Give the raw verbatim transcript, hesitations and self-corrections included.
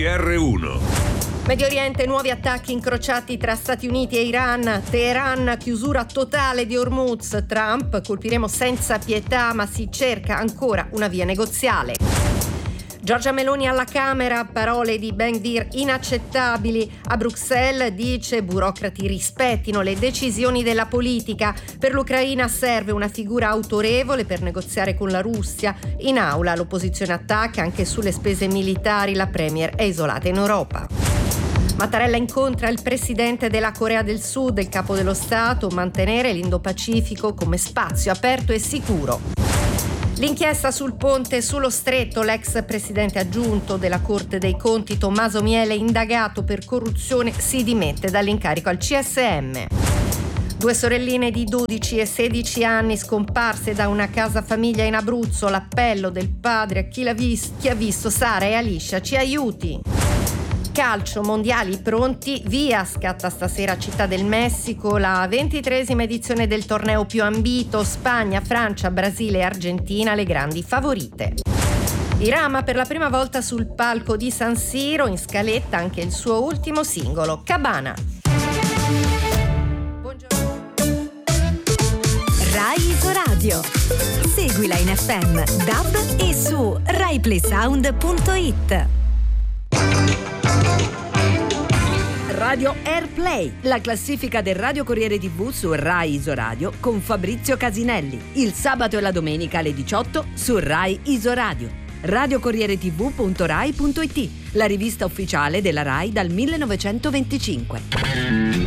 R uno. Medio Oriente, nuovi attacchi incrociati tra Stati Uniti e Iran. Teheran, chiusura totale di Hormuz. Trump, colpiremo senza pietà, ma si cerca ancora una via negoziale. Giorgia Meloni alla Camera, parole di Ben-Gvir inaccettabili. A Bruxelles dice burocrati rispettino le decisioni della politica. Per l'Ucraina serve una figura autorevole per negoziare con la Russia. In aula l'opposizione attacca anche sulle spese militari, la premier è isolata in Europa. Mattarella incontra il presidente della Corea del Sud, il capo dello Stato, mantenere l'Indo-Pacifico come spazio aperto e sicuro. L'inchiesta sul ponte sullo stretto, l'ex presidente aggiunto della Corte dei Conti Tommaso Miele, indagato per corruzione, si dimette dall'incarico al C S M. Due sorelline di dodici e sedici anni scomparse da una casa famiglia in Abruzzo, l'appello del padre a chi, l'ha vis- chi ha visto Sara e Alicia, ci aiuti. Calcio, mondiali pronti, via, scatta stasera a Città del Messico la ventitreesima edizione del torneo più ambito, Spagna, Francia, Brasile e Argentina le grandi favorite. Irama per la prima volta sul palco di San Siro, in scaletta anche il suo ultimo singolo, Cabana. Buongiorno. Rai Isoradio. Seguila in F M, D A B e su rai play sound punto it. Radio Airplay, la classifica del Radio Corriere tivù su Rai Isoradio con Fabrizio Casinelli. Il sabato e la domenica alle diciotto su Rai Isoradio. radio corriere tivù punto rai punto it, la rivista ufficiale della Rai dal millenovecentoventicinque.